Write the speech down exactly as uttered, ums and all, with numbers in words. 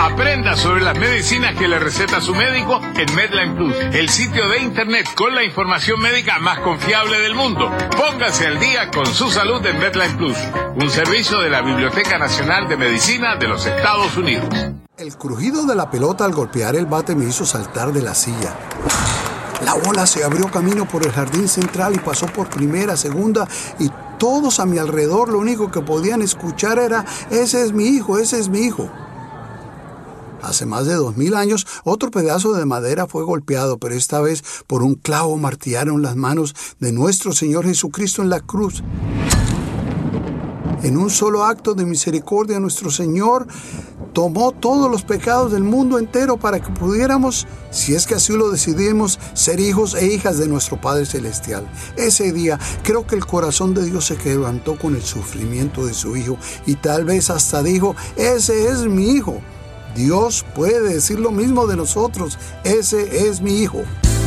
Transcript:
Aprenda sobre las medicinas que le receta su médico en Medline Plus, el sitio de internet con la información médica más confiable del mundo. Póngase al día con su salud en Medline Plus, un servicio de la Biblioteca Nacional de Medicina de los Estados Unidos. El crujido de la pelota al golpear el bate me hizo saltar de la silla. La bola se abrió camino por el jardín central y pasó por primera, segunda, y todos a mi alrededor lo único que podían escuchar era: ese es mi hijo, ese es mi hijo. Hace más de dos mil años, otro pedazo de madera fue golpeado, pero esta vez por un clavo martillaron las manos de nuestro Señor Jesucristo en la cruz. En un solo acto de misericordia, nuestro Señor tomó todos los pecados del mundo entero para que pudiéramos, si es que así lo decidimos, ser hijos e hijas de nuestro Padre Celestial. Ese día creo que el corazón de Dios se quebrantó con el sufrimiento de su Hijo y tal vez hasta dijo: ese es mi Hijo. Dios puede decir lo mismo de nosotros: ese es mi Hijo.